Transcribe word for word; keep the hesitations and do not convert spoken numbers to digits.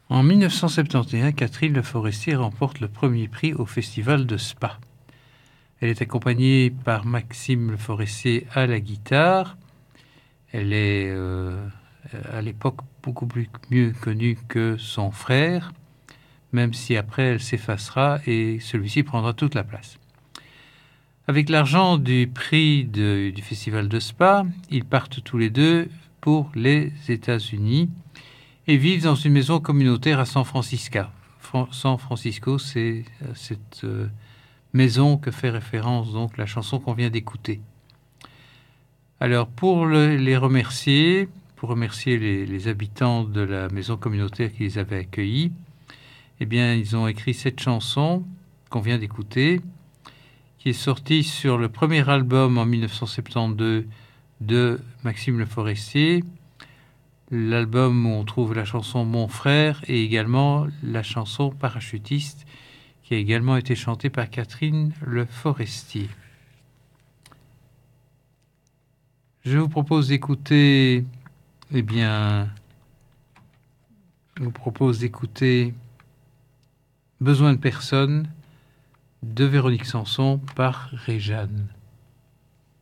En mille neuf cent soixante et onze, Catherine Le Forestier remporte le premier prix au Festival de Spa. Elle est accompagnée par Maxime Le Forestier à la guitare. Elle est euh, à l'époque beaucoup plus, mieux connue que son frère, même si après elle s'effacera et celui-ci prendra toute la place. Avec l'argent du prix de, du Festival de Spa, ils partent tous les deux pour les États-Unis et vivent dans une maison communautaire à San Francisco. San Francisco, c'est cette euh, maison que fait référence donc la chanson qu'on vient d'écouter. Alors pour le, les remercier, pour remercier les, les habitants de la maison communautaire qui les avait accueillis, eh bien ils ont écrit cette chanson qu'on vient d'écouter, qui est sortie sur le premier album en mille neuf cent soixante-douze de Maxime Le Forestier, l'album où on trouve la chanson Mon frère et également la chanson Parachutiste, qui a également été chantée par Catherine Le Forestier. Je vous propose d'écouter, eh bien, je vous propose d'écouter Besoin de personne de Véronique Sanson par Réjeanne.